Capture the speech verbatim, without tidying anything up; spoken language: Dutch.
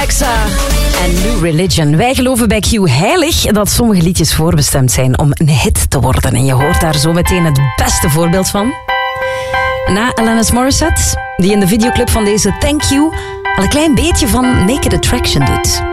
Alexa en New Religion. Wij geloven bij Q heilig dat sommige liedjes voorbestemd zijn om een hit te worden. En je hoort daar zo meteen het beste voorbeeld van. Na Alanis Morissette, die in de videoclip van deze Thank You al een klein beetje van Naked Attraction doet.